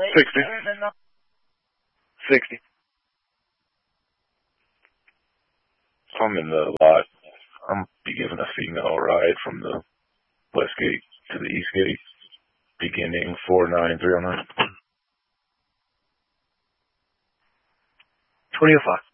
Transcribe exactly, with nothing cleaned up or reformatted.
Sixty. Sixty. So I'm in the lot. I'm be giving a female a ride from the west gate to the east gate, beginning four nine three oh nine. twenty oh five.